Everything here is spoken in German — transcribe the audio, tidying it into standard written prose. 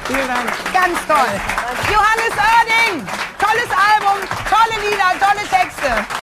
Vielen Dank. Ganz toll. Johannes Oerding, tolles Album, tolle Lieder, tolle Texte.